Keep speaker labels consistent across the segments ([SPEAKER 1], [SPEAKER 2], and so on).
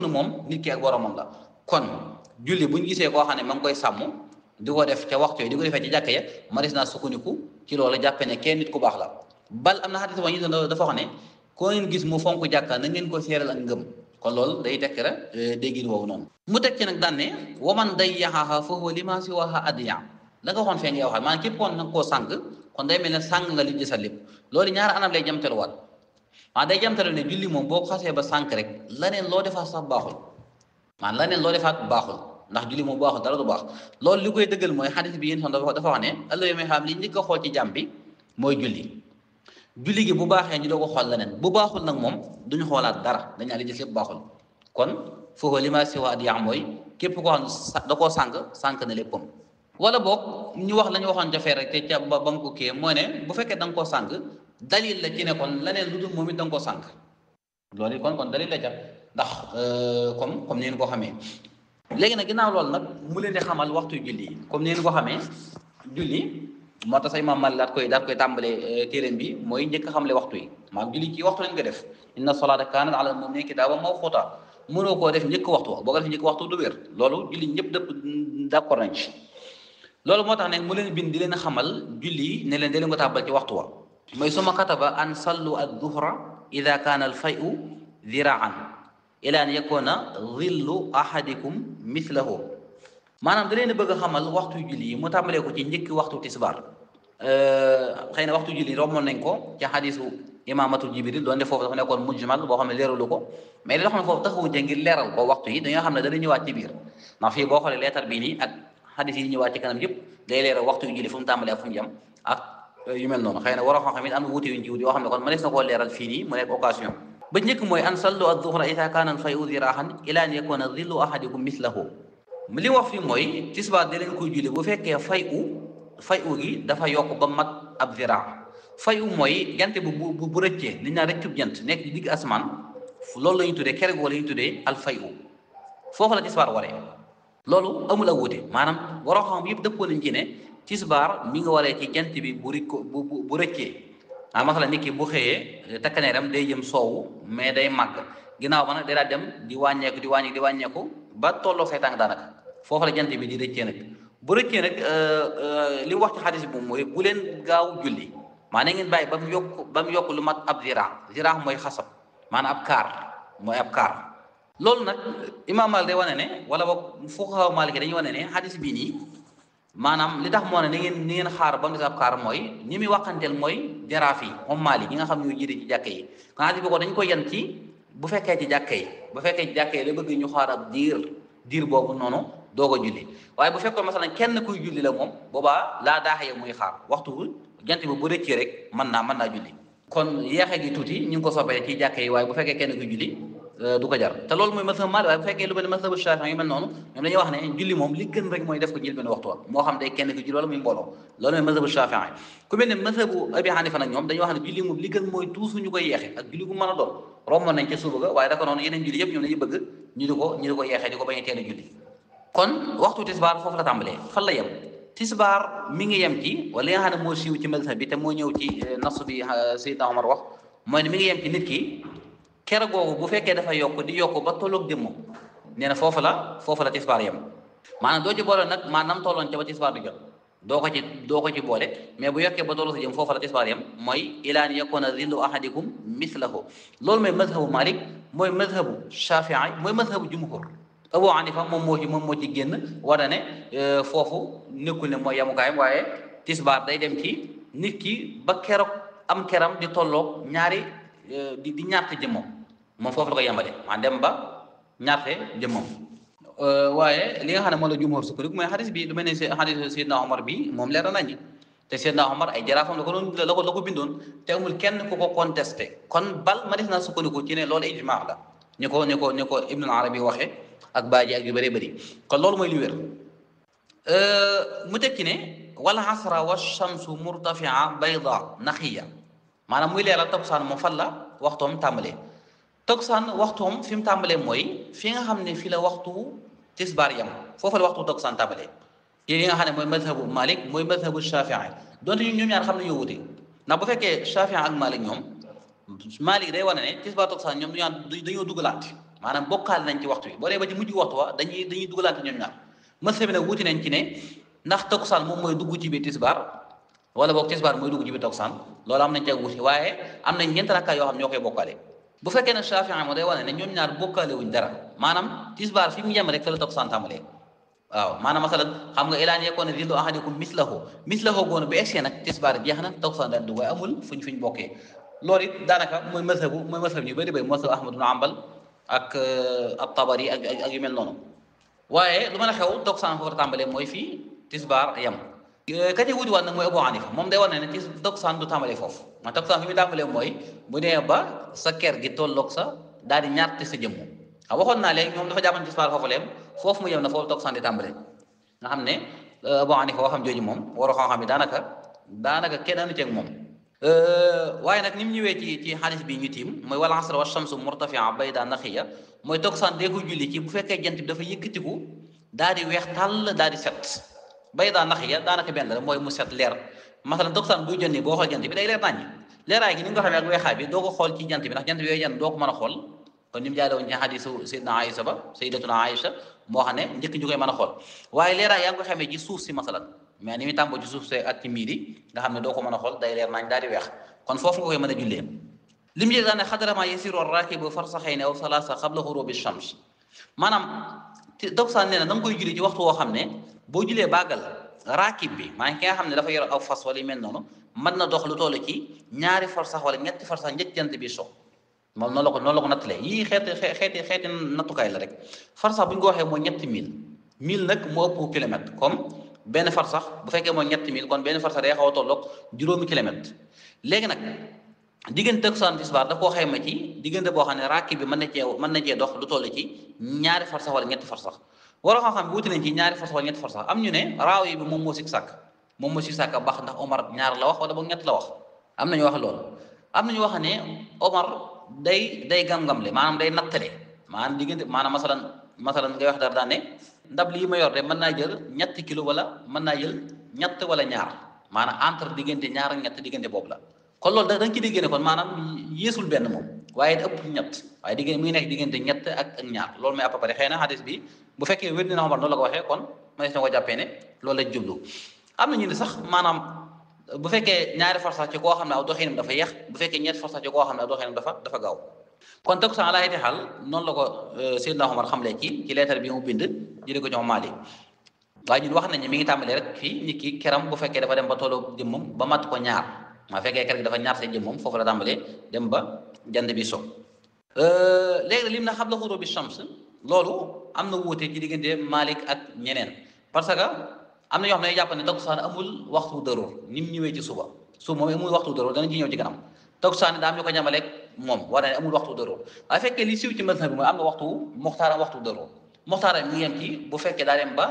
[SPEAKER 1] moom nit ki ak boromam la kon julli buñu gisee koo xam ne ma ngi koy sàmm di ko def ca waxtu yi di ko defee ci jàkk ya maris naa sukkandiku ci loolu jàppe ne kenn nit ku baax la bal am na xadis ba ñu dafa wax ne koo ngeen gis mu fonk jàkka na ngeen ko seeral ak ngëm kon loolu day tekk rek déggin woowu noonu mu teg ci nag daan ne waman day yaxaaxa fa huwa lima si waxa addiya la nga waxoon fee ngay waxaat maanaam képp koon nanga koo sànq kon day mel ne sànq nga li jësal lépp loolu ñaari anam lay jamteluwaat day jamtelu ne julli moom boo xasee ba sànq rek laneen loo defaat sax baaxul laneen loo defaat baaxul ndax julli moom baaxul dara du baax loolu li koy dëggal mooy xadis bi yéen dafa wax ne ëllëg yoo may xam li njëkk a xool ci jàmm bi mooy julli gi bu baaxee ñu doo ko xool leneen bu baaxul nag moom duñu xoolaat dara dañaa li gis lépp baaxul kon foofu li ma si waa at yaax mooy képp koo xam da koo sànq na léppam wala boog ñu wax la ñu waxoon jafee rek te ca ba mu ko kii mooy ne bu fekkee da nga koo sànq dalil la ci ne kon leneen lu dul moom it da nga koo sànq loolu kon dalil la ca ndax comme ni ngeen ko xamee léegi nag ginnaaw loolu nag mu leen di xamal waxtu julli yi comme ni ngeen ko xamee julli moo tax sa imaam Maalik daat koy tàmbalee téeréen bi mooy njëkk a xamle waxtu yi maanaam julli ci waxtu lañ ko def inna salaata kaanat alal mu'miniina kitaaban mawquuta mënoo koo def njëkk waxtu boo ko def njëkk waxtu du wér loolu julli ñëpp dëpp d'accord nañ ci loolu moo tax ne mu leen bind di leen xamal julli ne leen da leen ko tàbbal ci waxtu wa mooy suma kataba an sallu ad-duhra ida kaana al-fay'u diraan ila an yakuna dhillu ahadikum mithlahu maanaam da leen bëgg a xamal waxtu julli yi mu tàmbalee ko ci njëkki waxtu tisbaar xëy na waxtu julli rommoon nañ ko ci xadisu imaamatul jibril doon def foofu dafa nekkoon mujmal boo xam ne leeralu ko mais li nga xam ne foofu taxawu ngir leeral ko waxtu yi dañoo xam ne dana ñëwaat ci biir ndax fii boo xoolee leetar bii nii ak xadis yi ñëwaat ci kanam yëpp day leeral waxtu yu julli fu mu tàmbalee ak fu mu jëm ak yu mel noonu xëy na waroo xam it am na wuute yuñ ci wut yoo xam ne kon mënees na koo leeral fii nii mu nekk occasion ba njëkk mooy an sallu ad-duhra ida kaana al-fay'u diraahan ila an yakuna dhillu ahadikum mithlahu li wax fi mooy tisbaar da leen koy julli bu fekkee fayu gi dafa yokk ba mat ab ziraa fayu mooy jant bu rëccee li ñu naan rëccub jant nekk ci digg asmaan loolu la ñu tuddee kere goo la ñu tuddee al fayu foofu la tisbaar waree loolu amul ak wuute maanaam waroo xam yëpp dëppoo nañ ci ne tisbaar mi nga waree ci jant bi bu rëccee masala nit ki bu xëyee takkaneeram day jëm soowu mais day màgg ginnaaw ba nag day daal dem di wàññeeku ba tolloo say tànk daanaka foofu la jant bi di rëccee nag bu rëccee nag li mu wax ci xadis bi mooy bu leen gaaw julli maanaam ngeen bàyyi ba mu yokk lu mat ab ziraax mooy xasab maanaam ab kaar loolu nag imaam Maalik day wane ne wala boog fuqahaa Maalik dañuy wane ne xadis bii nii maanaam li tax moo ne ni ngeen xaar ba mu des ab kaar mooy ñi muy waxanteel mooy jaraaf yi moom Maalik ñi nga xam ñoo jiite ci jàkke yi kon xadis bi ko dañ ko yan ci bu fekkee ci jàkke yi la bëgg ñu xaar ab diir boobu noonu doog a julli waaye bu fekkoon masalan kenn kuy julli la moom boobaa laa daaxee muy xaar waxtu jant bi bu rëccee rek mën naa julli kon yeexe gi tuuti ñu ngi ko soppee ci jàkke yi waaye bu fekkee kenn kuy julli du ko jar te loolu mooy mazhab Maalik waaye bu fekkee lu mel ne mazhabu Shaafi'i yu mel noonu ñoom dañuy wax ne julli moom li gën rek mooy def ko jël benn waxtu wa moo xam day kenn kuy julli wala muy mbooloo loolu mooy mazhabu Shaafi'i ku mel ne mazhabu Abi Hanifa nag ñoom dañuy wax ne julli moom li gën mooy tuusu ñu koy yeexe ak julli gu mën a doon romboon nañ ca suba ga waaye daka noonu yeneen julli yëpp ñoom dañuy bëgg ñu di ko yeexee di ko bañ a teel a julli kon waxtu tisbaar foofu la tàmbalee fan la yem tisbaar mi ngi yem ci wala li nga xam ne moo siiw ci mazhab bi te moo ñëw ci nas bi Seydina Omar wax mooy ne mi ngi yem ci nit ki kere googu bu fekkee dafa yokk ba tolloog jëmmam nee na foofu la tisbaar yem maanaam doo ci boole nag maanaam tolloon ca ba tisbaar di jot doo ko ci boole mais bu yokkee ba tollu sa jëm foofu la tisbaar yem mooy ilaa an yakuna zillu ahadikum mislahu loolu mooy mazhabu Malik mooy mazhabu Shafii mooy mazhabu jumhur Abu Hanifa moom moo ci génn wara ne foofu nekkul ne mooy yamukaayam waaye tisbaar day dem ci nit ki ba keroog am keram di tolloog ñaari di ñaarte jëmmam moom foofu la ko yemale maa dem ba ñaarte jëmmam waaye li nga xam ne moo la jumhur sukkandiku mooy xadis bi lu mel ne xadis Seydina Omar bi moom leer na nañu te Seydina Omar ay jaraafam la ko bindoon te amul kenn ku ko contesté kon bal ma des naa sukkandiku ci ne loolu ijmaa la ñu ko Ibn Arabi waxee ak baaji ak yu bëree bëri kon loolu mooy li wér mu tekki ne wala asra wa shamsu murtafia bayda naxiya maanaam muy leeral takkusaan moom fan la waxtoom tàmbalee takkusaan waxtoom fi mu tàmbalee mooy fi nga xam ne fi la waxtu tisbaar yam foofu la waxtu takkusaan tàmbalee yi nga xam ne mooy mazhabu Malik mooy mazhabu Shafii donte ñoom ñaar xam ne ñoo wute ndax bu fekkee Shafii ak Malik ñoom Malik day wane ne tisbaar takkusaan ñoom dañoo dugalante maanaam bokkaale nañ ci waxtu bi boo dee ba ci mujj waxtu wa dañuy dugalante ñoom ñaar mazhab bi nag wuti nañ ci ne ndax takkusaan moom mooy dugg ci biir tisbaar wala boog tisbaar mooy dugg ci biir takkusaan loolu am nañ ci ak wuti waaye am nañ ñeenti rakkaa yoo xam ñoo koy bokkaale bu fekkee ne Shaafi'i moo day wane ne ñoom ñaar bokkaale wuñ dara maanaam tisbaar fi mu yem rek fa la takkusaan tàmbalee waaw maanaam masalan xam nga ilaan yekoon zillu ahadikum mislahu goonu bu egsee nag tisbaar jeex na takkusaan daal dugg waaye amul fuñ bokkee loolu it daanaka mooy mazhab ñu bëri bëri mazhab Ahmad ibn Hanbal ak at-Tabari ak yu mel noonu waaye lu mën a xew takkusaan foofu la tàmbalee mooy fii tisbaar yem ka ci wuti waat nag mooy Abu Hanifa moom day war ne ne takkusaan du tàmbalee foofu ma takkusaan fi muy tàmbalee mooy bu dee ba sa ker gi tolloog sa daal di ñaarte sa jëmm xam waxoon naa léegi moom dafa jàppan tisbaar foofu leem foofu mu yem na foofu takkusaan di tàmbalee nga xam ne Abu Hanifa waxam jooju moom waroo xam-xam yi daanaka kenn anu ceeg moom waaye nag ni mu ñëwee ci xadis bi ñu tiim mooy wal asra wa shamsu murtafia bayda naxiya mooy takkusaan dee ko julli ci bu fekkee jant bi dafa yëkkatiku daal di weex tàll daal di set bayda naxiya daanaka benn la mooy mu set leer masalan takkusaan buy jonni boo xool jant bi day leer naññi leeraay gi ni nga ko xamee ak weexaay bi doo ko xool ci jant bi ndax jant bi yooyu jant doo ko mën a xool kon ni mu jaale woon ci xadisu sayidna Aïsa ba sayyidatuna Aïsa moo xam ne njëkk ñu koy mën a xool waaye leeraay yaa ngi ko xamee ci suuf si masalan mais ni muy tàmboo ci suuf si ak ci miir yi nga xam ne doo ko mën a xool day leer nañ daal di weex kon foofu nga koy mën a jullee li mu jël daal ne xadarama yasiru rakibu farsaxayni aw salaasa qabla xurubi shams maanaam takkusaan nee na da nga koy julli ci waxtu woo xam ne boo jullee bàggal raakib bi maanaam ki nga xam ne dafa yor aw fas wala yu mel noonu mën na dox lu toll ci ñaari farsax wala ñetti farsax njëkk jant bi so moom noonu la ko nattalee yii xeeti nattukaay la rek farsax bu ñu ko waxee mooy ñetti mille nag moo ëpp kilomètre comme benn farsax bu fekkee mooy ñetti mille kon benn farsax day xaw a tolloog juróomi kilomètre léegi nag diggante takkusaan tisbaar da koo xayma ci diggante boo xam ne raakib bi mën na cee dox lu toll ci ñaari farsax wala ñetti farsax waroo xam-xam bi wuti nañ ci ñaari farsax wala ñetti farsax am ñu ne raaw yi bi moom moo si sàkk baax ndax Omar ñaar la wax wala boog ñett la wax am nañu wax loolu am nañu wax ne Omar day gam-gamle maanaam day nattale maanaam diggante maanaam masalan ngay wax dara daan ne ndab lii ma yor de mën naa jël ñetti kilo wala mën naa jël ñett wala ñaar maanaam entre diggante ñaar ak ñett diggante boobu la kon loolu da nga ci déggee ne kon maanaam yéesul benn moom waaye da ëpp ñett waaye diggante mi ngi nekk diggante ñett ak ñaar loolu mooy à peu près xëy na xadis bi bu fekkee wér dina Omar noonu la ko waxee kon ma ne ko jàppee ne loolu lañ jublu am na ñu ne sax maanaam bu fekkee ñaari farsax ci koo xam ne aw doxinam dafa yeex bu fekkee ñetti farsax ci koo xam ne aw doxinam dafa gaaw kon takkusaan ala ayati xaal noonu la ko Seydina Omar xamle ci leetar bi mu bind jëlee ko ñoom Maalik waaye ñun wax nañ ne mi ngi tàmbalee rek fii nit ki keram bu fekkee dafa dem ba tolloo jëmmam ba mat ko ñaar maa fekkee ker gi dafa ñaar see jëmmam foofu la tàmbalee dem ba jant bi so léegi lim na qabla ghurubi shams loolu am na wuute ci diggante Maalik ak ñeneen parce que am na ñoo xam ne jàpp ne takkusaan amul waxtu daruur ni mu ñëwee ci suba moom amul waxtu daruur dana ci ñëw ci kanam takkusaan daa am ñu ko ñamaleeg moom war na ne amul waxtu daruur waaye fekkee li siiw ci mazhab bi mooy am na waxtu muxtaaram waxtu daruur muxtaaram mi ngi yem ci bu fekkee daa dem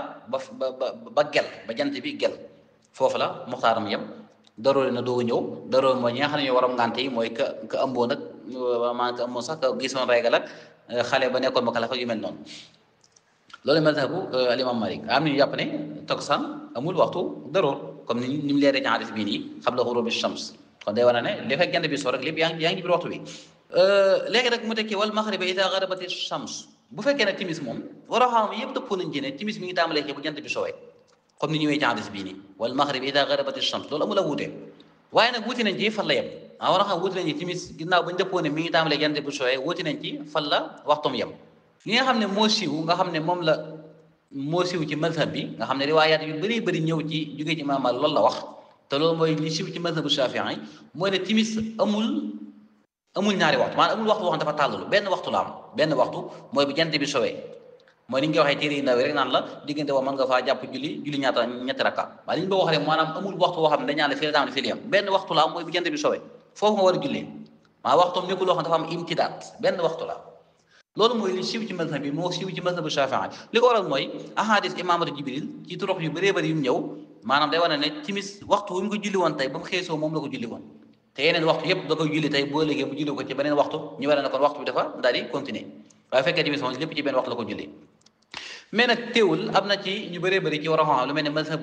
[SPEAKER 1] ba gel ba jant bi gel foofu la muxtaaram yem daruur na dooga ñëw daruur mooy ñi nga xam ne ñoo waram ngànte yi mooy ka ëmboon ak maanaam ka ëmboon sax ka gisoon régal ak xale ba nekkoon ba kalafa yu mel noonu loolu mazhabu al-imam Malik am nañu jàpp ne takkusaan amul waxtu daruur comme ni mu leeree ci hadis bii nii qabla ghurubi shams kon day wane ne li fekk jant bi so rek lépp yaa ngi ci biir waxtu bi léegi nag mu tekki wal maghribi ida gharabati shams bu fekkee ne timis moom war a xam yëpp dëppoo nañ ci ne timis mi ngi tàmbalee ci bu jant bi sowee comme ni ñëwee ci hadis bii nii wal maghribi ida gharabati shams loolu amul a wuute waaye nag wuti nañ ci fan la yem war a xam wuti nañ ci timis ginnaaw bañ dëppoo ne mi ngi tàmbalee jant bi sowee wuti nañ ci fan la waxtum yem li nga xam ne moo siiw nga xam ne moom la moo siiw ci mazhab bi nga xam ne riwaayaat yu bëri ñëw ci jógee ci Imaam Maalik loolu la wax te loolu mooy li siiw ci mazhabu Shaafi'i mooy ne timis amul ñaari waxtu maanaam amul waxtu boo xam dafa tàllalu benn waxtu la am benn waxtu mooy bu jant bi sowee mooy ni ñu koy waxee téere yi ndaw rek naan la diggante boo mën nga faa jàpp julli ñetti rakka waaye li ñu ko wax rek maanaam amul waxtu boo xam ne dañaa la fii la tam fii la yam benn waxtu la am mooy bu jant bi sowee foofu nga war a jullee maa waxtoom nekkul loo xam dafa am imtidaat benn waxtu la loolu mooy li siiw ci mazhab bi moo siiw ci mazhabu Shaafi'i li ko waral mooy ahadis imaamatu Jibril ci turuq yu bëree bëri yu mu ñëw maanaam day wane ne timis waxtu wu mu ko julli woon tey ba mu xeesoo moom la ko julli woon te yeneen waxtu yëpp da koy julli tey boo léegi mu julli ko ci beneen waxtu ñu wane ne kon waxtu bi dafa daal di continuer waaye fekkee timis moom lépp ci benn waxtu la ko julli mais nag teewul am na ci ñu bëree bëri ci war a xam lu mel ne mazhabu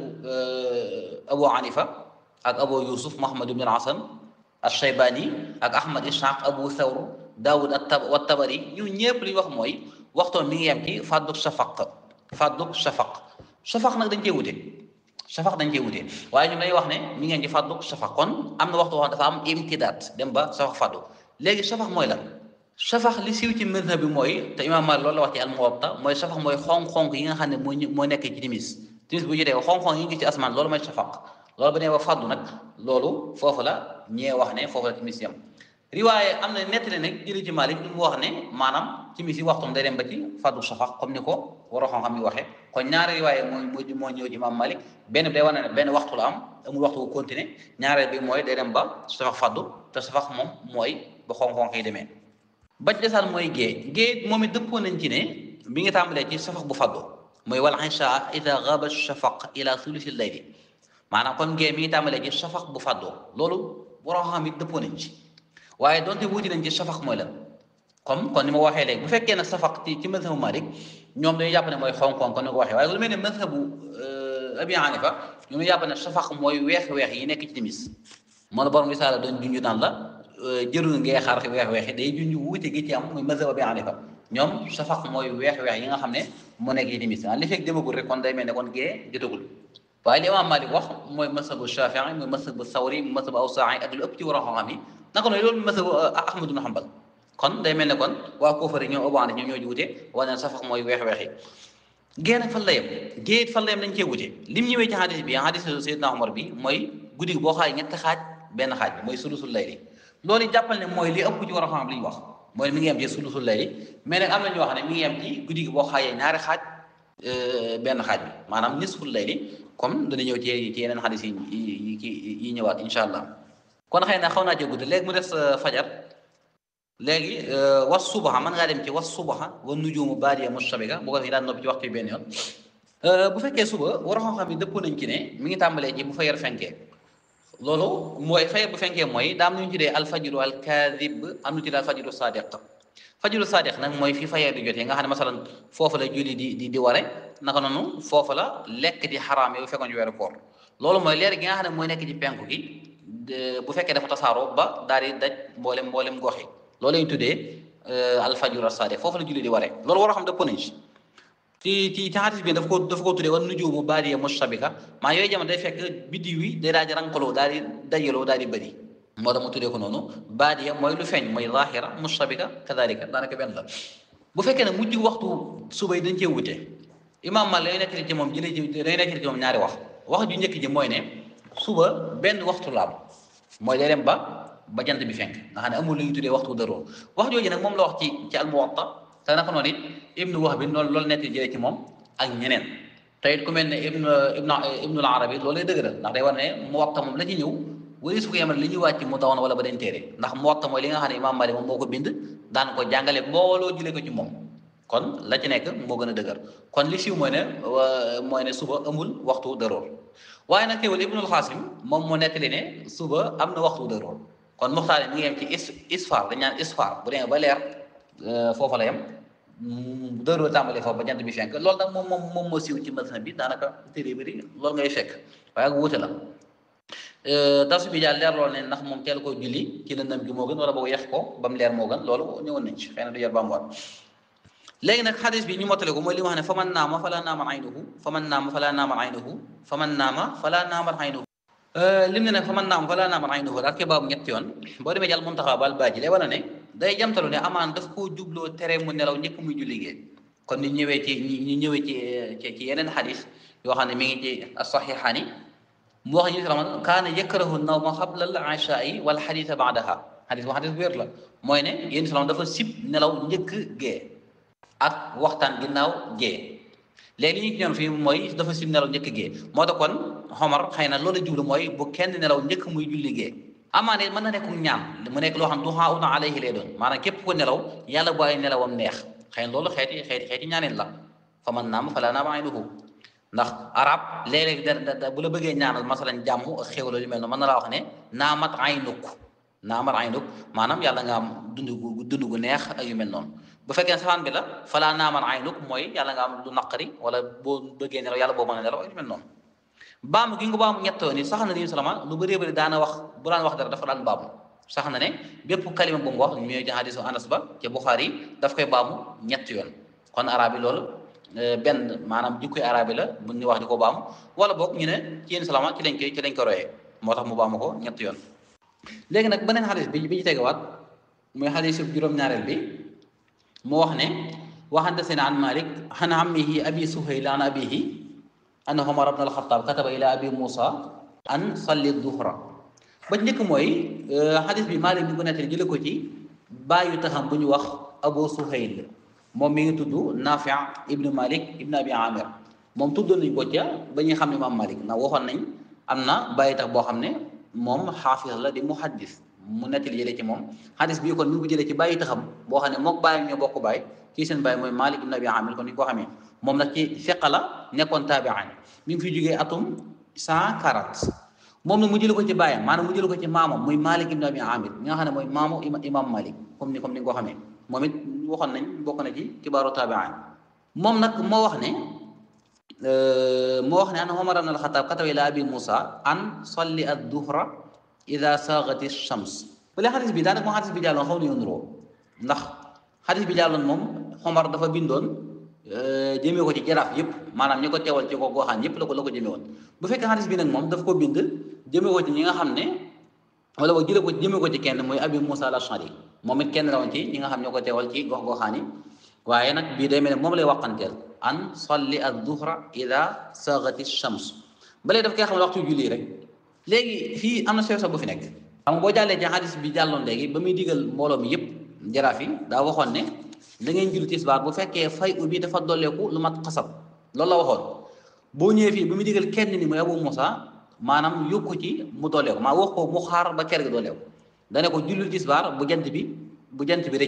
[SPEAKER 1] Abu Hanifa ak Abu Yusuf Muhammad ibn al-Hasan al-Shaybani ak Ahmad Ishaq Abu Thawr Daawud wa Tabari ñu ñëpp li ñu wax mooy waxtoon mi ngi yem ci fàdduk shafaq nag dañ cee wute waaye ñun dañuy wax ne mi ngi yem ci fàdduk shafaq kon am na waxtu wax dafa am imtidaat dem ba shafaq fàddu léegi shafaq mooy lan shafaq li siiw ci mazhab bi mooy te imaam Maalik loolu la wax ci al-Muwatta mooy shafaq mooy xonq-xonq yi nga xam ne moo nekk ci timis bu jotee xonq-xonq yi ngi gis ci asmaan loolu mooy shafaq loolu ba nee ba fàddu nag loolu foofu la ñee wax ne foofu la timis yam riwaaye am na nettali nag jëli ci Maalik mu wax ne maanaam timis yi waxtum day dem ba ci fàddu shafaq comme ni ko waroo xam-xam yi waxee kon ñaari riwaaye moo ñëw ci imaam Maalik benn bi day wane ne benn waxtu la amul waxtu bu continuer ñaareel bi mooy day dem ba shafaq fàddu te shafaq moom mooy ba xonq-xonq yi demee bañ desaan mooy gée moom it dëppoo nañ ci ne bi nga tàmbalee ci shafaq bu fàddu mooy wal isha ida gaba shafaq ila thuluthi layli maanaam kon gée mi ngi tàmbalee ci shafaq bu fàddoo loolu waroo xam it dëppoo nañ ci waaye donte wuti nañ ci shafaq mooy lan comme kon ni ma waxee léegi bu fekkee nag shafaq ci mazhabu Malik ñoom dañuy jàpp ne mooy xonk-xonk kon ni ko waxee waaye lu mel ne mazhabu Abi Hanifa ñoom dañuy jàpp ne shafaq mooy weex-weex yi nekk ci timis moo la borom risaala doon junju naan la jërul ngay xaar weex-weex yi day junju wuute gi ci am muy mazhabu Abi Hanifa ñoom shafaq mooy weex-weex yi nga xam ne moo nekk ci timis li fekk demagul rek kon day mel ne kon gée jotagul waaye li imaam Malik wax mooy mazhabu Shafii mooy mazhabu Sawri mooy mazhabu Awzaa'i ak lu ëpp ci war a xam yi naka noonu loolu mazhabu Ahmad ibn Hanbal kon day mel ne kon waa Kuufa ñoom Abu Hanifa ñoom ñoo ci wute wane ne shafaq mooy weex-weex yi gée nag fan la yem gée it fan la yem dañ cee wute lim ñëwee ci hadis bi hadis Seydina Omar bi mooy guddi gi boo xaaj ñetti xaaj benn xaaj bi mooy sulusul layli loolu jàppal ne mooy li ëpp ci war a xam li ñu wax mooy mi ngi yem ci sulusul layli mais nag am na ñu wax ne mi ngi yem ci guddi gi boo xaajee ñaari xaaj benn xaaj bi maanaam nisful layli comme dana ñëw ci yeneen xadis yi ñëwaat incha allah kon xëy na xaw naa jóg guddi léegi mu des fajar léegi was subaxa mën ngaa dem ci was subaxa wa nujuumu baadiya mushtabika bu ko defee daan noppi ci waxtu yi benn yoon bu fekkee suba war a xam-xam yi dëppoo nañ ci ne mi ngi tàmbalee ci bu fajar fenkee loolu mooy fajar bu fenkee mooy daam nu ñu tuddee alfajiru alkaadib am nu tuddee alfajiru sadiq fajiru sadiq nag mooy fi fajar di jotee nga xam ne masalan foofu la julli di ware naka noonu foofu la lekk di xaraam yow fekkoon ci weeru koor loolu mooy leer gi nga xam ne mooy nekk ci penku gi bu fekkee dafa tasaaroo ba daal di daj mboolem gox yi loolu la ñu tuddee alfajiru sadiq foofu la julli di ware loolu war a xam dëpp nañ ci xadis bi dafa ko tuddee wan nujuumu baadiya mushtabika maa yooyu jamono day fekk biddiw yi day daal di rankaloo daal di dajaloo daal di bëri moo tax mu tuddee ko noonu baadiya mooy lu feeñ mooy zahira mushtabika kadalika daanaka benn la bu fekkee ne mujj waxtu suba yi dañ cee wute imaam Maalik lay nekkati ci moom lay nekkati ci moom ñaari wax ju njëkk ji mooy ne suba benn waxtu la am mooy day dem ba jant bi fenk nga xam ne amul lu ñu tuddee waxtu daroor wax jooju nag moom la wax ci al-Muwatta te naka noonu it ibnu Wahb bi loolu nekk jëlee ci moom ak ñeneen te it ku mel ne ibnu al-Arabi loolu lay dëgëral ndax day war ne Muwatta moom la ci ñëw wari su ko yemal li ñuy wàcc mu dawoon wala ba dañ téere ndax Muwatta mooy li nga xam ne imaam Maalik moom moo ko bind daan ko jàngale mbooloo jëlee ko ci moom kon la ci nekk moo gën a dëgër kon li siiw mooy ne suba amul waxtu daroor waaye nag teewul ibnul Xaasim moom moo nettali ne suba am na waxtu daroor kon muxtaar mi ngi yem ci isfaar dañ naan isfaar bu demee ba leer foofa la yem daroor tàmbalee foofu ba jant bi fenk loolu nag moom moo siiw ci mazhab bi daanaka téere bëri loolu ngay fekk waaye ak wuute la darsu bi daal leer lool ne ndax moom teel koo julli ci lëndëm gi moo gën wala boog yeex ko ba mu leer moo gën loolu ñëwoon nañ ci xëy na du jar ba mu war léegi nag xadis bi ñu mottale ko mooy li wax ne fa man naama fala naaman aynuhu fa man naama fala naaman aynuhu fa man naama fala naaman aynuhu lim ne nag fa man naama fala naaman aynuhu ak baabu ñetti yoon boo demee jàll Muntaxa bal baaji lay wane ne day jamtalu ne amaan daf koo jubloo tere mu nelaw njëkk muy julli gee kon ñu ñëwee ci yeneen xadis yoo xam ne mi ngi ci as-saxiixaani mu wax ñu si kaana yakrahu nawma qabla al-ishaa'i wal xadiisa ba'daha xadis bu wér la mooy ne yéen salaam dafa sib nelaw njëkk gee ak waxtaan ginnaaw gee léegi li ñu ci ñoon fii mooy dafa sib nelaw njëkk gee moo tax kon Omar xëy na loolu la jublu mooy bu kenn nelaw njëkk muy julli gee amaane mën na nekk ñaan mu nekk loo xam du'aa'un alayhi lay doon maanaam képp ku nelaw yàlla bu ay nelawam neex xëy na loolu xeeti ñaaneen la fa man naama falaa naama aynuhu ndax arab léeg-léeg bu la bëggee ñaanal masalan jàmm ak xéwal yu mel noonu mën na laa wax ne naamat aynuk maanaam yàlla nga am dund gu neex ak yu mel noonu bu fekkee safaan bi la falaa naaman aynuk mooy yàlla nga am lu naqari wala boo bëggee nelaw yàlla boo mën a nelaw ak yu mel noonu baamu gi nga baamu ñettoo ni sax na ni salama lu bëree bëri daana wax bu daan wax dara dafa daan baamu sax na ne bépp kalima bu mu wax ñooy ci hadisu Anas ba ci Buxaari daf koy baamu ñetti yoon kon arab yi loolu benn maanaam jikkoy arab yi la bu ñu wax di ko baamu wala boog ñu ne ci yéen salama ci lañ ko royee moo tax mu baamu ko ñetti yoon. léegi nag beneen xadis bi ci tegawaat muy xadisu juróom-ñaareel bi mu wax ne waxante seen an Malik an ammihi abi Suhayl an abihi anna Umar ibn al-Khattab kataba ila abi Musa an salli duhra ba njëkk mooy xadis bi Malik bi ko nettali jële ko ci bàyyu taxam bu ñu wax Abu Suhayl moom mi ngi tudd Nafi ibnu Malik ibnu Abi Amir moom tuddoon nañ ko ca ba ñuy xam ne Imam Malik ndax waxoon nañ am na bàyyi tax boo xam ne moom xaafis la di muhaddis mu nettali jëlee ci moom xadis bii kon mi ngi ko jëlee ci bàyyi taxam boo xam ne mook bàyyi ñoo bokk bàyyi kii seen bàyyi mooy Malik ibnu Abi Amir kon ni ko xamee moom nag ci fiqa la nekkoon taabi'an mi ngi fi jógee atum 140 moom nag mu jële ko ci bàyyam maanaam mu jële ko ci maamam muy Malik ibn Abi Amir mi nga xam ne mooy maamu imam Malik comme ni nga ko xamee moom it waxoon nañ bokk na ci kibaaru taabi'in moom nag moo wax ne an Umar ibn al-Khattab kataba ila abi Musa an salli ad-duhra ida saagati shams bale xadis bi daanaka moo xadis bi jàlloon xaw nañu nuroo ndax xadis bi jàlloon moom Umar dafa bindoon jëmee ko ci jaraaf yëpp maanaam ñi ko teewal ci ko goxaan yëpp la ko jëmee woon bu fekkee xadis bi nag moom daf ko bind jëmee ko ci ñi nga xam ne wala boog jëlee ko jëmee ko ci kenn mooy abi Musa al-Ash'ari moom it kenn la woon ci ñi nga xam ñoo ko teewal ci gox-goxaan yi waaye nag bii day mel ne moom lay waqanteel an salli ad-duhra ida saagati shams balee daf koy xam ne waxtu julli rek léegi fii am na sew sax bu fi nekk xam nga boo jàllee ci xadis bi jàlloon léegi ba muy digal mbooloo mi yëpp jaraaf yi daa waxoon ne da ngeen julli tisbaar bu fekkee fay bi dafa dolleeku lu mat xasab loolu la waxoon boo ñëwee fii ba muy digal kenn ni mooy Abu Musa maanaam yokku ci mu dolleeku maa wax ko mu xaar ba ker gi dolleeku dane ko julli tisbaar bu jant bi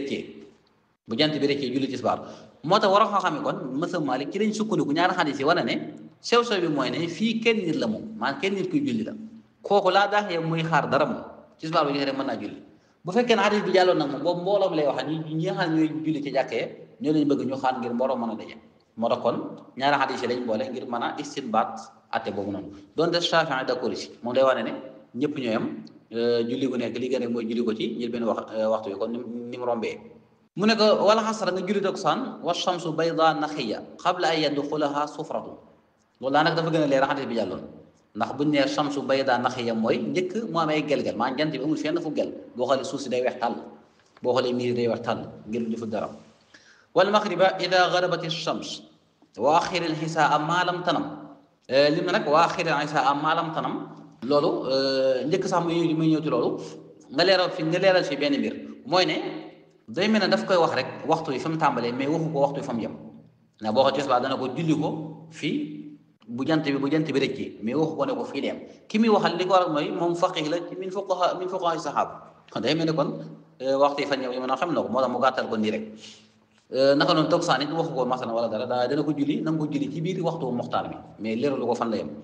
[SPEAKER 1] rëccee julli tisbaar moo tax war a xam ne kon mësa Malik ci lañ sukkandiku ñaari xadis yi wane ne sew-sew bi mooy ne fii kenn nit la moom maanaam kenn nit kuy julli la kooku laa daax yow muy xaar dara moom tisbaar bu joxe rek mën naa julli bu fekkee ne xadis bi jàlloon nag moom boobu mbooloo mi lay wax ñi nga xam ne ñooy julli ci jàkkee ñoo lañ bëgg ñu xaar ngir mbooloo mën a daje moo tax kon ñaari xadis yi lañ boole ngir mën a istinbaat atte boobu noonu donte Shafi'i d'accord ci moom day wane ne ñëpp ñooy am julli gu nekk li gën a mooy julli ko ci njël benn waxtu yi kon ni mu rombee mu ne ko wala xasara nga julli takkusaan wa shamsu bayda naxiya qabla an yadxulaha sufratu loolu daanaka dafa gën a leer xadis bi jàlloon ndax buñu nee shamsu bayda naxiya mooy njëkk mu am ay gel-gel maa jant bi amul fenn fu gel boo xoolee suuf si day weex tàll boo xoolee miir day weex tàll ngir defu dara wal maghriba ida garabat ash-shams wa axir al-hisaa ma lam tanam lim na nag wa axir al-hisaa ma lam tanam loolu njëkk sax muy ñëw ci loolu nga leeral fi benn mbir mooy ne day mel ne daf koy wax rek waxtu yi fa mu tàmbalee mais waxu ko waxtu yi fa mu yem ndax boo ko tisbaar dana ko julli ko fii bu jant bi rëcc mais waxu ko ne ko fii dem ki muy waxal li ko waral mooy moom faqih la min fuqaha saxaaba kon day mel ne kon waxtu yi fa ñëw yi mën a xam na ko moo tax mu gàttal ko nii rek naka noonu toog saa nit waxu ko masalan wala dara dana ko julli na nga ko julli ci biir waxtu muxtaar bi mais leeralu ko fan la yem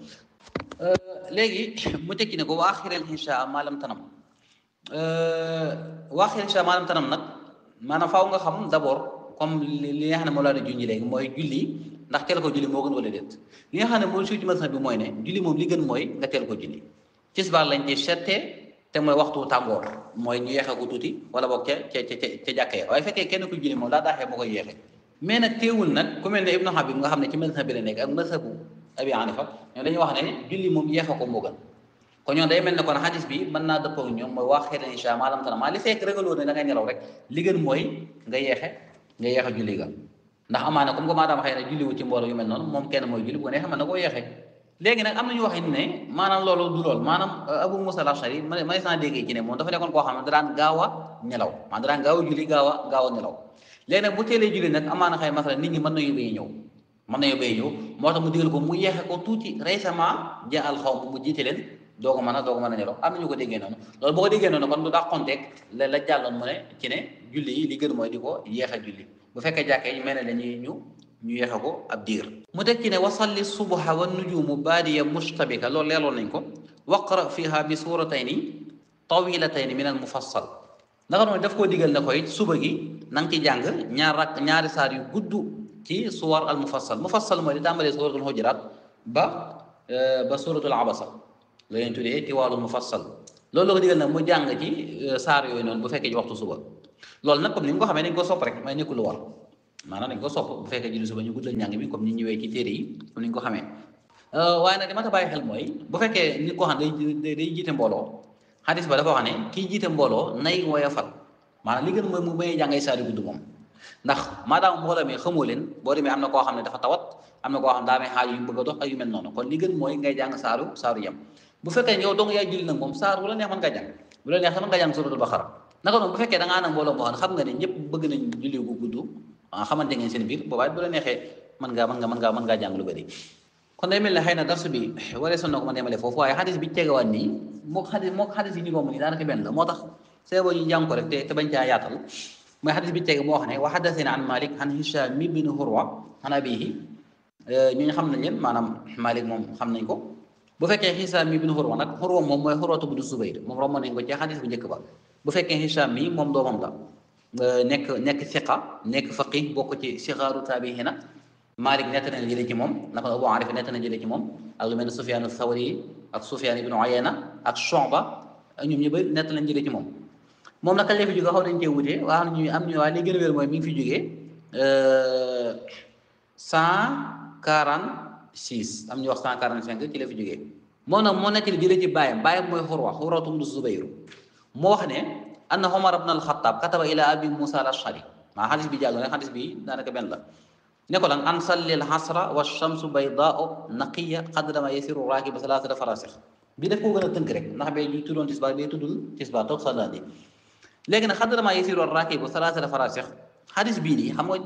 [SPEAKER 1] léegi mu tekki ne ko wa aaxiril inshaa maa lam tanam wa aaxiril inshaa maa lam tanam nag maanaam faaw nga xam d'abord comme li nga xam ne moo laa ne junji léegi mooy julli ndax teel ko julli moo gën wala déet li nga xam ne mooy suuti masal bi mooy ne julli moom li gën mooy nga teel ko julli tisbaar lañ ci settee te mooy waxtu tàngoor mooy ñu yeexee ko tuuti wala boog ca jàkka ya waaye fekkee kenn ku julli moom daa daaxee moo koy yeexee mais nag teewul nag ku mel ne Ibnu Habib nga xam ne ci mazhab bi la nekk ak mazhabu Abi Hanifa ñoom dañuy wax ne julli moom yeexee ko moo gën kon ñoom day mel ne kon xadis bi mën naa dëppoo ak ñoom mooy waa xeetan insha maalam tana maa li fekk régaloo ne da ngay nelaw rek li gën mooy nga yeexe julli ga ndax amaana comme que maadaama xëy na julli wu ci mbooloo yu mel noonu moom kenn mooy julli bu ko neexee mën na koo yeexee léegi nag am nañu wax ne maanaam loolu du lool maanaam Abu Musa al-Ash'ari ma naa déggee ci ne moom dafa nekkoon koo xam ne daan gaaw a nelaw maanaam daan gaaw a julli gaaw a nelaw léegi nag bu teelee julli nag amaana xëy masala nit ñi mën nañu bay ñëw moo tax mu digal ko mu yeexe ko tuuti récemment ja al xaw mu jiite leen doo ko mën a nelaw am nañu ko déggee noonu loolu boo ko déggee noonu kon du dàqonteeg la jàlloon mu ne ci ne julli yi li gën mooy di ko yeexe julli bu fekkee jàkkee yi mel ne dañuy ñu yeexe ko ab diir mu teg ci ne wasalli subha wa nujumu baadiya mustabika loolu leeloon nañ ko waqra fiha bi suratayni tawilatayni min al mufassal naka noonu daf koo digal ne koy suba gi na nga ci jàng ñaari saar yu gudd ci suwar al mufassal mooy di tàmbalee suratul hujurat ba suratul abasa la leen tuddee tiwaalul mufassal loolu la ko digal nag mu jàng ci saar yooyu noonu bu fekkee ci waxtu suba loolu nag comme ni nga ko xamee dañ ko sopp rek may nekkul lu war maanaam dañ ko sopp bu fekkee julli suba ñu guddal njàng mi comme ni ñëwee ci téere yi comme ni nga ko xamee waaye nag dama ta bàyyi xel mooy bu fekkee nit koo xam day jiite mbooloo xadis ba dafa wax ne kii jiite mbooloo nay woyofal maanaam li gën mooy mu bañee jàngay saar yu gudd moom ndax maadaama mbooloo mi xamoo leen boo demee am na koo xam ne dafa tawat am na koo xam daa may xaaj yu bëgg a dox ak yu mel noonu kon li gën mooy ngay jàng saaru yem bu fekkee yow dong yaay julli nag moom saar bu la neex mën ngaa jàng bu la neex mën ngaa jàng suratul baqara naka noonu bu fekkee da ngaa nag mbooloo moo xam nga ne ñëpp bëgg nañ julli gu gudd xamante ngeen seen biir boobaa bu la neexee mën ngaa jàng lu bëri kon day mel ne xëy na darsu bi waree son na ko ma demale foofu waaye xadis bi tegawaat nii moo xadis yi ñu romb nii daanaka benn la moo tax see boo ñu jàng ko rek te bañ caa yaatal mooy xadis bi tege moo wax ne wa haddathana an Malik an Hisham ibn Urwa an abihi ñu xam nañ leen maanaam Malik moom xam nañ ko bu fekkee Hisham ibn Urwa nag Urwa moom mooy Urwatu ibn Zubayr moom romb nañ ko ci xadis bu njëkk ba bu fekkee Hisham mi moom doomam la nekk thiqa nekk faqih bokk ci sigaaru taabiina Malik nett na jëlee ci moom naka Abu Arif nett na jëlee ci moom ak lu mel ne Sufyan ath-Thawri ak Sufyan ibn Uyayna ak Shu'ba ak ñoom ñu bëri nett nañ jëlee ci moom nag kañ la fi jógee xaw nañ cee wutee waa xam ne am ñu waa li gën a wér mooy mi ngi fi jógee 146 am ñu wax 145 ci la fi jógee moom nag moo nekk jëlee ci baayam mooy Urwatu ibn Zubayr moo wax ne anna Umar ibn al-Khattab kataba ila Abi Musa al-Ash'ari maa xadis bi jàll ne xadis bi daanaka benn la ne ko lan an salli al-asra wa shamsu baydaa'u naqiya qadra ma yasiru raakibu salaasata farasikh bi def koo gën a tënk rek ndax bee ñu tuddoon tisbaar bee tuddul tisbaar toog salaadi léegi nag qadra ma yasiru raakibu salaasata farasikh xadis bii nii xam nga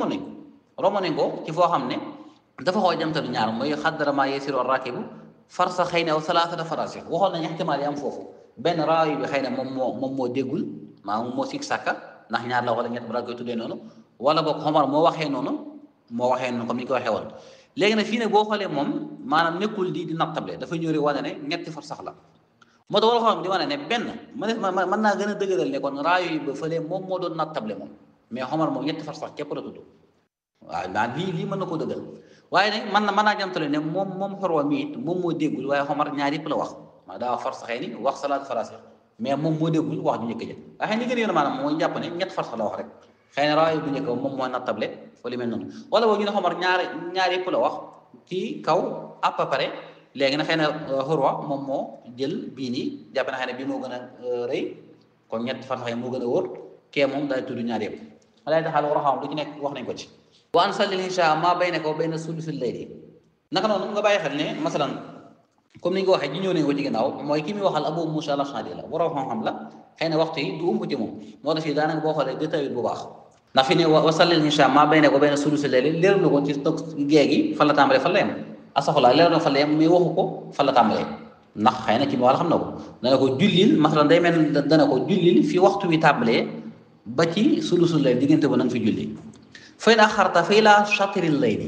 [SPEAKER 1] romb nañ ko ci foo xam ne dafa xaw a jamtalu ñaar mooy qadra ma yasiru raakibu farsakhayni aw salaasata farasikh waxoon nañ ihtimaal yi am foofu benn raawi bi xëy na moom moo déggul maa moo sikk sàkka ndax ñaar la wala ñett balaa koy tuddee noonu wala boog Omar moo waxee noonu comme ni ñu ko waxee woon léegi nag fii ne boo xoolee moom maanaam nekkul di nattable dafa ñëw rek wane ne ñetti farsax la moo tax wala xam di wane ne benn mën naa gën a dëgëral ne kon raayo yi ba fële moom moo doon nattable moom mais Omar moom ñetti farsax képp la tudd waaw maa lii mën na koo dëggal waaye nag mën naa jamtale ne moom Urwa mi it moom moo déggul waaye Omar ñaar yëpp la wax maa daa wax farsaxee ni wax salaatu farasix mais moom moo déggul wax ju njëkk ja waaye ni gën a yoon maanaam mooy jàpp ne ñett farsax la wax rek xëy na raayo bu njëkk moom mooy nattable wala mel noonu wala boog ñu ne Omar ñaar yëpp la wax ci kaw à peu près léegi nag xëy na Urwa moom moo jël bii nii jàpp na xëy na bii moo gën a rëy kon ñett farsax moo gën a wóor kee moom daay tudd ñaar yëpp alay taxaal war a xam lu ci nekk wax nañ ko ci wa an sallil isha ma baynaka wa bayna sulusil layli naka noonu nga bàyyi xel ne masalan comme ni nga ko waxee ji ñëw nañ ko ci ginnaaw mooy ki muy waxal Abu Musa al-Ash'ari la waroo xam-xam la xëy na waxtu yi du umb ci moom moo tax fii daanaka boo xoolee détail bu baax ndax fi ne wa sallil isha ma baynaka wa bayna sulusil layli leer na ko ci toog géegi fan la tàmbalee fan la yem asaxulaa leer na fan la yem mais waxu ko fan la tàmbalee ndax xëy na ki mu wàll xam na ko dana ko jullil masalan day mel dana ko jullil fi waxtu wi tàmbalee ba ci sulusul layli diggante ba na nga fi julli fa in axarta fa ilaa shatril layli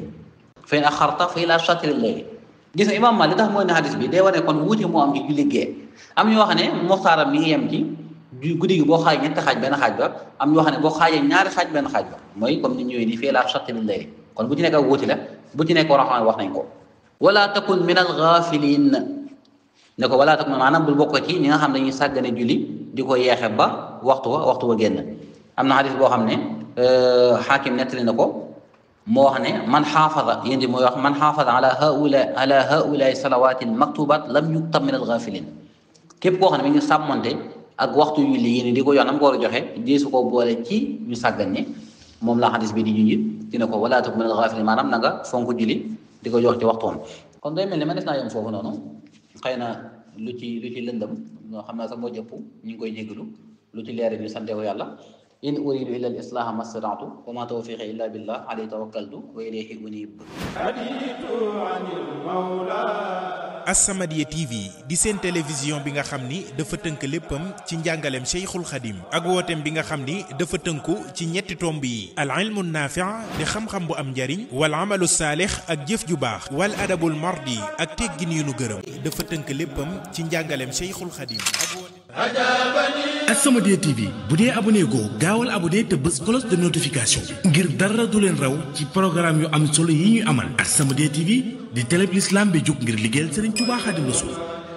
[SPEAKER 1] gis nga imam Maalik li tax mooy ne hadis bi day wane kon wuute moo am ci julli gee am ñoo xam ne muxtaaram mi ngi yem ci guddi gi boo xaaj ñetti xaaj benn xaaj ba am ñoo xam ne boo xaajee ñaari xaaj benn xaaj ba mooy comme ni ñëwee nii fa ilaa shatril layli kon bu ci nekk ak wuute la bu ci nekk war a xam wax nañ ko wala takun min al ghafilin ne ko wala takun maanaam bul bokk ci ñi nga xam ne dañuy sàggane julli di ko yeexe ba waxtu wa génn am na hadis boo xam ne xaakim nettali na ko moo wax ne man xaafada yéen di mooy wax man xaafada ala haulaai salawatin maktubat lam yuktab min al ghafilin képp koo xam ne mi ngi sàmmonte ak waxtu yu li yéen di ko yoon am ko war a joxe deesu ko boole ci ñu sàggan ñi moom la xadis bi di junjit dina ko wala takun min al ghafilin maanaam na nga fonk julli di ko jox ci waxtoom kon day mel ni ma des naa yem foofu noonu xëy na lu ci lëndëm ñoo xam naa sax moo jëpp ñu ngi koy jégalu lu ci leer ñu sante ko yàlla in uridu illa al islaha mastata'tu wa ma tawfiqi illa billah alayhi tawakkaltu wa ilayhi unib.
[SPEAKER 2] As-Samadiyya TV di seen télévision bi nga xam ni dafa tënk léppam ci njàngaleem Cheikhul Khadim ak wooteem bi nga xam ni dafa tënku ci ñetti tomb yi al ilmu naafi' di xam-xam bu am njariñ wal amalu saalix ak jëf ju baax wal adabul mardi ak teggin yu nu gërëm dafa tënk léppam ci njàngaleem Cheikhul Khadim.
[SPEAKER 3] As-Samadiyya TV bu dee abonné goo gaawal abonné te bës cloche de notification bi ngir dara du leen raw ci programme yu am solo yi ñuy amal As-Samadiyya TV di télé l'islam bi jóg ngir liggéeyal Serigne Touba Xaadimu Rasuul